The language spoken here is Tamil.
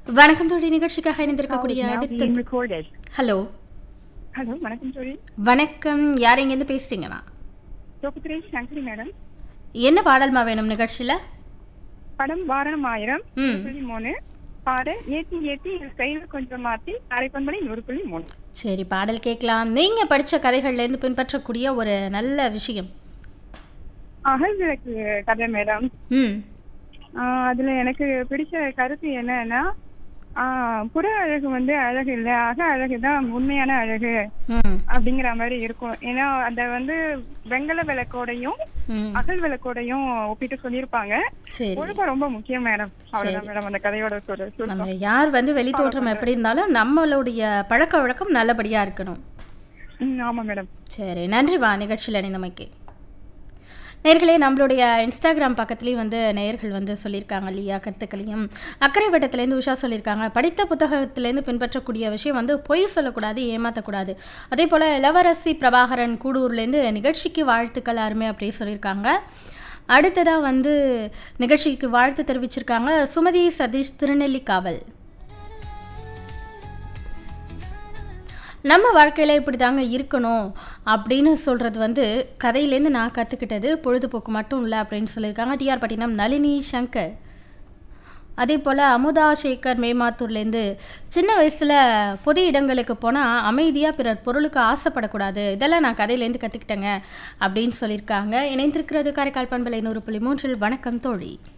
வணக்கம் தோழி, நிகழ்ச்சிக்காக இணைந்திருக்கக்கூடிய அடுத்த ஹலோ ஹலோ வணக்கம் தோழி. வணக்கம். யார் எங்கேருந்து பேசுறீங்கம்மா? தோப்புத்துறை சங்கரி மேடம். என்ன பாடல்மா வேணும் நிகழ்ச்சியில? படம் வாரணம் 1000 பாட ஏத்தி ஏத்தி கையில் கொஞ்சம் மாத்தி அரைப்பண்படி 100.3. சரி, பாடல் கேட்கலாம். நீங்க படிச்ச கதைகள்ல இருந்து பின்பற்றக்கூடிய ஒரு நல்ல விஷயம். அகல் விளக்கு கதை மேடம். ம் அதுல எனக்கு பிடிச்ச கருத்து என்னன்னா, புற அழகு வந்து அழகு இல்ல, அக அழகுதான் உண்மையான அழகு ம் அப்படிங்கிற மாதிரி இருக்கும். ஏன்னா அந்த வந்து வெங்கல விளக்கோடையும் ம் அகல் விளக்கோடையும் ஒப்பிட்டு சொல்லியிருப்பாங்க. சரி, ஒழுக்கம் ரொம்ப முக்கியம் மேடம். அவ்வளவுதான் மேடம் அந்த கதையோட நம்ம யார் வந்து வெளித்தோற்றம் எப்படி இருந்தாலும் நம்மளுடைய பழக்க வழக்கம் நல்லபடியா இருக்கணும். ஆமா மேடம். சரி, நன்றிமா நிகழ்ச்சியில் இணைந்தமைக்கு. நேர்களே, நம்மளுடைய இன்ஸ்டாகிராம் பக்கத்துலேயும் வந்து நேயர்கள் வந்து சொல்லியிருக்காங்க இல்லையா கருத்துக்களையும். அக்கறை வட்டத்துலேருந்து உஷா சொல்லியிருக்காங்க, படித்த புத்தகத்திலேருந்து பின்பற்றக்கூடிய விஷயம் வந்து பொய் சொல்லக்கூடாது, ஏமாற்றக்கூடாது. அதே போல் இளவரசி பிரபாகரன் கூடூர்லேருந்து நிகழ்ச்சிக்கு வாழ்த்துக்கள் அருமை அப்படின்னு சொல்லியிருக்காங்க. அடுத்ததாக வந்து நிகழ்ச்சிக்கு வாழ்த்து தெரிவிச்சிருக்காங்க சுமதி சதீஷ் திருநெல்லிக்காவல். நம்ம வாழ்க்கையில் இப்படி தாங்க இருக்கணும் அப்படின்னு சொல்கிறது வந்து கதையிலேருந்து நான் கற்றுக்கிட்டது, பொழுதுபோக்கு மட்டும் இல்லை அப்படின்னு சொல்லியிருக்காங்க டிஆர் பட்டினம் நளினி சங்கர். அதே போல் அமுதா சேகர் மேமாத்தூர்லேருந்து சின்ன வயசில் பொது இடங்களுக்கு போனால் அமைதியாக பிறர் பொருளுக்கு ஆசைப்படக்கூடாது, இதெல்லாம் நான் கதையிலேருந்து கற்றுக்கிட்டேங்க அப்படின்னு சொல்லியிருக்காங்க. இணைந்திருக்கிறது காரைக்கால் பண்பலை 100.3. வணக்கம் தோழி.